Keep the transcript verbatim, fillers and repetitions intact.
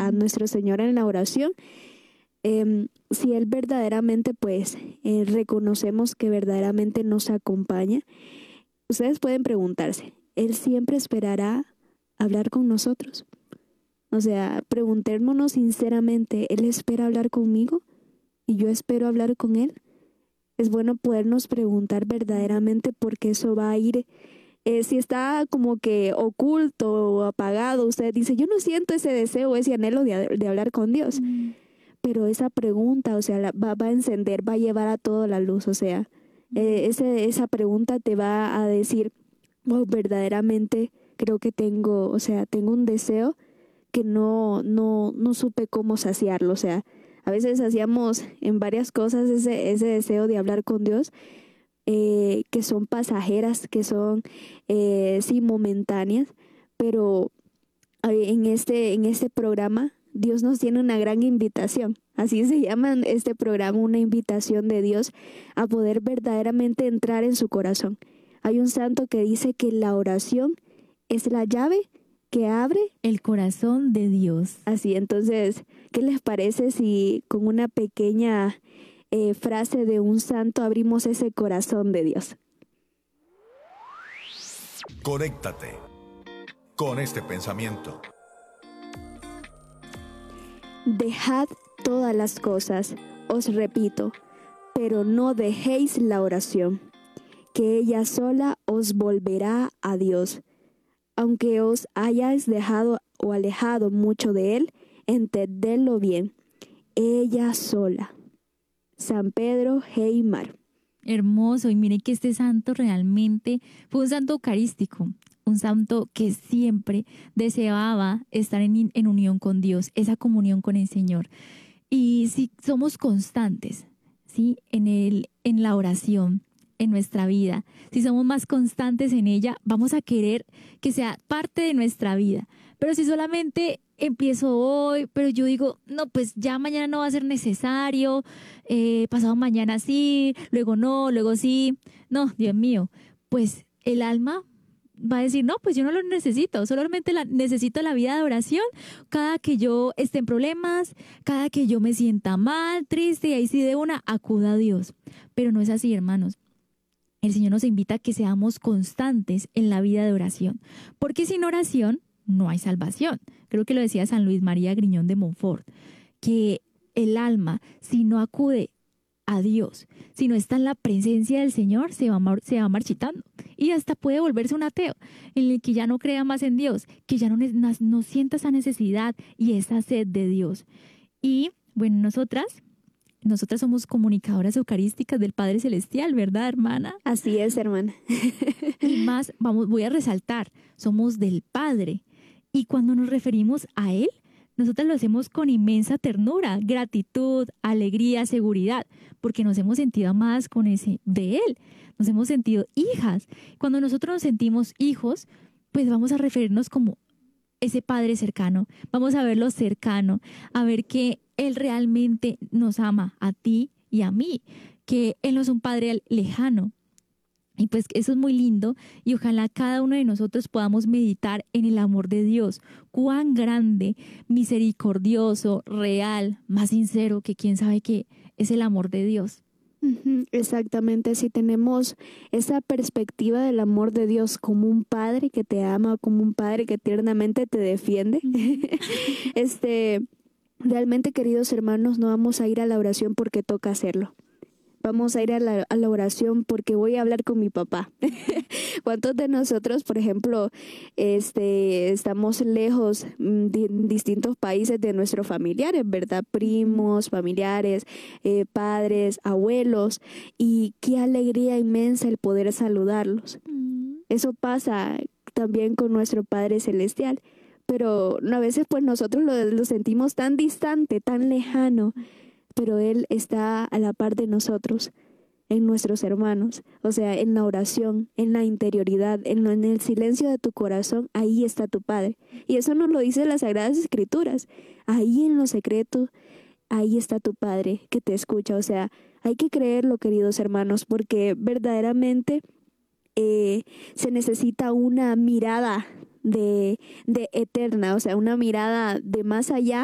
a nuestro Señor en la oración, eh, si Él verdaderamente, pues, eh, reconocemos que verdaderamente nos acompaña, ustedes pueden preguntarse, ¿Él siempre esperará hablar con nosotros? O sea, preguntémonos sinceramente, ¿Él espera hablar conmigo y yo espero hablar con Él? Es bueno podernos preguntar verdaderamente, porque eso va a ir, eh, si está como que oculto o apagado, usted dice, yo no siento ese deseo, ese anhelo de, de hablar con Dios. Mm. Pero esa pregunta, o sea, la, va, va a encender, va a llevar a toda la luz, o sea, mm. eh, ese, esa pregunta te va a decir, oh, verdaderamente creo que tengo, o sea, tengo un deseo que no, no, no supe cómo saciarlo. O sea, a veces hacíamos en varias cosas ese, ese deseo de hablar con Dios, eh, que son pasajeras, que son, eh, sí, momentáneas, pero eh, en este, en este programa Dios nos tiene una gran invitación. Así se llama este programa, una invitación de Dios a poder verdaderamente entrar en su corazón. Hay un santo que dice que la oración es la llave que abre el corazón de Dios. Así, entonces, ¿qué les parece si con una pequeña eh, frase de un santo abrimos ese corazón de Dios? Conéctate con este pensamiento. Dejad todas las cosas, os repito, pero no dejéis la oración, que ella sola os volverá a Dios. Aunque os hayáis dejado o alejado mucho de Él, entendedlo bien. Ella sola. San Pedro Heymar. Hermoso, y miren que este santo realmente fue un santo eucarístico, un santo que siempre deseaba estar en, en unión con Dios, esa comunión con el Señor. Y si somos constantes, ¿sí? en, el, en la oración, en nuestra vida, si somos más constantes en ella, vamos a querer que sea parte de nuestra vida. Pero si solamente empiezo hoy, pero yo digo, no, pues ya mañana no va a ser necesario, eh, pasado mañana sí, luego no, luego sí, no, Dios mío, pues el alma va a decir, no, pues yo no lo necesito, solamente la, necesito la vida de oración cada que yo esté en problemas, cada que yo me sienta mal, triste, y ahí sí de una, acuda a Dios. Pero no es así, hermanos. El Señor nos invita a que seamos constantes en la vida de oración, porque sin oración no hay salvación. Creo que lo decía San Luis María Griñón de Montfort, que el alma, si no acude a Dios, si no está en la presencia del Señor, se va, se va marchitando y hasta puede volverse un ateo, en el que ya no crea más en Dios, que ya no, no, no sienta esa necesidad y esa sed de Dios. Y bueno, nosotras... Nosotras somos comunicadoras eucarísticas del Padre Celestial, ¿verdad, hermana? Así es, hermana. Y más, vamos, voy a resaltar, somos del Padre. Y cuando nos referimos a Él, nosotras lo hacemos con inmensa ternura, gratitud, alegría, seguridad, porque nos hemos sentido amadas con ese de Él. Nos hemos sentido hijas. Cuando nosotros nos sentimos hijos, pues vamos a referirnos como ese Padre cercano. Vamos a verlo cercano, a ver que Él realmente nos ama a ti y a mí, que Él no es un Padre lejano. Y pues eso es muy lindo y ojalá cada uno de nosotros podamos meditar en el amor de Dios, cuán grande, misericordioso, real, más sincero que quién sabe qué es el amor de Dios. Exactamente, si tenemos esa perspectiva del amor de Dios como un padre que te ama, como un padre que tiernamente te defiende, este, realmente, queridos hermanos, no vamos a ir a la oración porque toca hacerlo. Vamos a ir a la, a la oración porque voy a hablar con mi papá. ¿Cuántos de nosotros, por ejemplo, este, estamos lejos de en distintos países de nuestros familiares, ¿verdad? Primos, familiares, eh, padres, abuelos, y qué alegría inmensa el poder saludarlos. Mm. Eso pasa también con nuestro Padre Celestial, pero a veces pues nosotros lo, lo sentimos tan distante, tan lejano, pero Él está a la par de nosotros, en nuestros hermanos, o sea, en la oración, en la interioridad, en, lo, en el silencio de tu corazón, ahí está tu Padre. Y eso nos lo dice las Sagradas Escrituras, ahí en lo secreto, ahí está tu Padre que te escucha. O sea, hay que creerlo, queridos hermanos, porque verdaderamente eh, se necesita una mirada de, de eterna, o sea, una mirada de más allá,